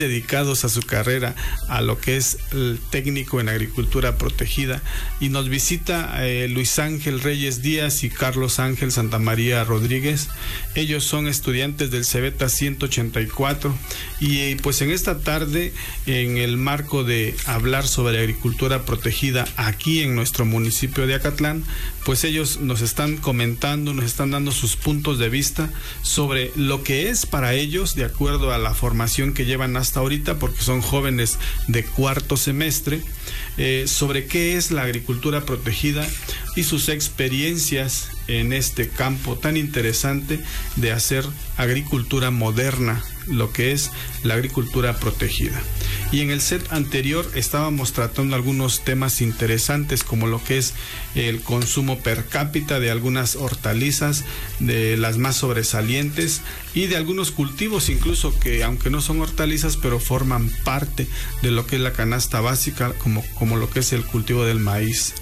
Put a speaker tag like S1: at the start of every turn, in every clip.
S1: dedicados a su carrera, a lo que es el técnico en agricultura protegida, y nos visita Luis Ángel Reyes Díaz y Carlos Ángel Santamaría Rodríguez. Ellos son estudiantes del Cebeta 184 y pues en esta tarde, en el marco de hablar sobre agricultura protegida aquí en nuestro municipio de Acatlán, pues ellos nos están comentando, nos están dando sus puntos de vista sobre lo que es para ellos, de acuerdo a la formación que llevan hasta ahorita, porque son jóvenes de cuarto semestre, sobre qué es la agricultura protegida y sus experiencias en este campo tan interesante de hacer agricultura moderna, lo que es la agricultura protegida. Y en el set anterior estábamos tratando algunos temas interesantes, como lo que es el consumo per cápita de algunas hortalizas, de las más sobresalientes, y de algunos cultivos incluso que, aunque no son hortalizas, pero forman parte de lo que es la canasta básica, como lo que es el cultivo del maíz.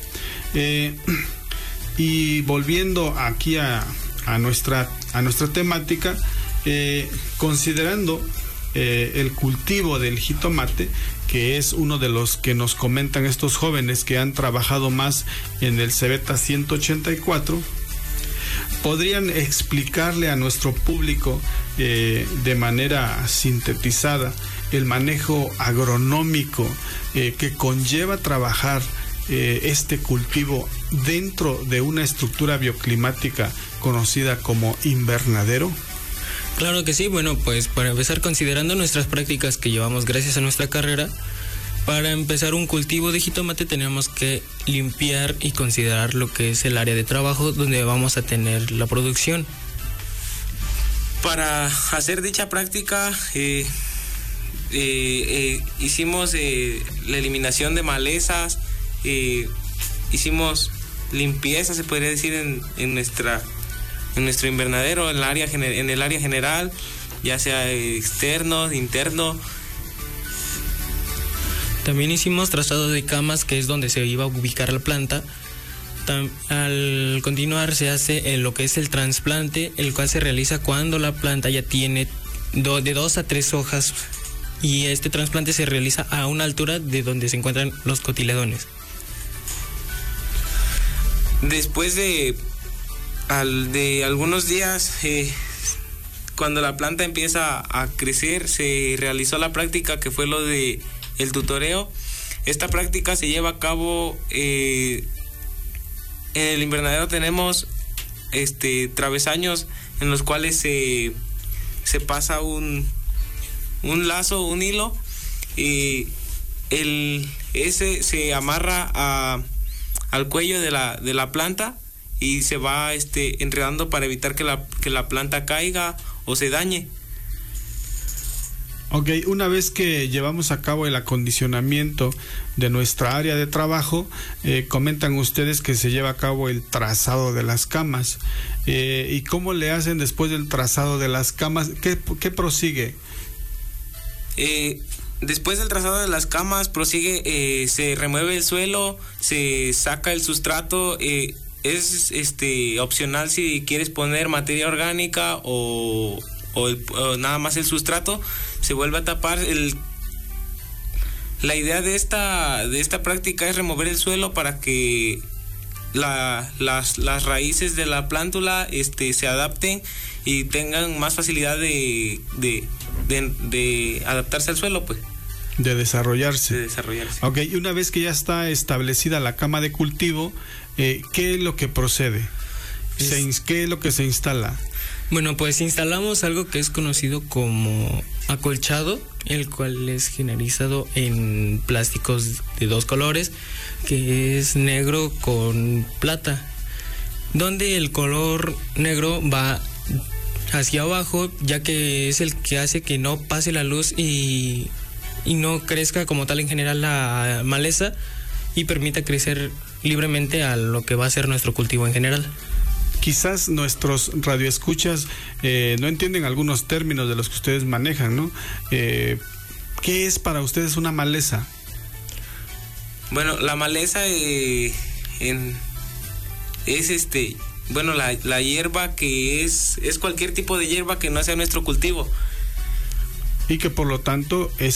S1: Y volviendo aquí a nuestra temática, considerando el cultivo del jitomate, que es uno de los que nos comentan estos jóvenes que han trabajado más en el Cebeta 184, ¿podrían explicarle a nuestro público de manera sintetizada el manejo agronómico que conlleva trabajar este cultivo dentro de una estructura bioclimática conocida como invernadero?
S2: Claro que sí. Bueno, pues para empezar, considerando nuestras prácticas que llevamos gracias a nuestra carrera, para empezar un cultivo de jitomate tenemos que limpiar y considerar lo que es el área de trabajo donde vamos a tener la producción. Para hacer dicha práctica hicimos la eliminación de malezas, hicimos limpieza, se podría decir, en nuestro invernadero, en el área general, ya sea externo, interno. También hicimos trazado de camas, que es donde se iba a ubicar la planta. Al continuar se hace lo que es el trasplante, el cual se realiza cuando la planta ya tiene de 2 a 3 hojas, y este trasplante se realiza a una altura de donde se encuentran los cotiledones. Después de algunos días, cuando la planta empieza a crecer, se realizó la práctica que fue lo de el tutoreo. Esta práctica se lleva a cabo en el invernadero. Tenemos travesaños en los cuales se pasa un lazo, un hilo, y ese se amarra al cuello de la planta y se va enredando para evitar que la planta caiga o se dañe.
S1: Ok, una vez que llevamos a cabo el acondicionamiento de nuestra área de trabajo, comentan ustedes que se lleva a cabo el trazado de las camas. ¿Y cómo le hacen después del trazado de las camas? ¿Qué prosigue?
S2: Después del trazado de las camas prosigue, se remueve el suelo, se saca el sustrato. Es opcional si quieres poner materia orgánica o nada más el sustrato. Se vuelve a tapar. La idea de esta práctica es remover el suelo para que las raíces de la plántula se adapten y tengan más facilidad de adaptarse al suelo, pues.
S1: De desarrollarse.
S2: De desarrollarse.
S1: Ok, y una vez que ya está establecida la cama de cultivo, ¿qué es lo que procede? ¿Qué es lo que se instala?
S2: Bueno, pues instalamos algo que es conocido como acolchado, el cual es generalizado en plásticos de 2 colores, que es negro con plata, donde el color negro va hacia abajo, ya que es el que hace que no pase la luz y no crezca como tal en general la maleza, y permita crecer libremente a lo que va a ser nuestro cultivo en general.
S1: Quizás nuestros radioescuchas no entienden algunos términos de los que ustedes manejan, ¿no? ¿Qué es para ustedes una maleza?
S2: Bueno, la maleza es la hierba, que es cualquier tipo de hierba que no sea nuestro cultivo.
S1: Y que por lo tanto es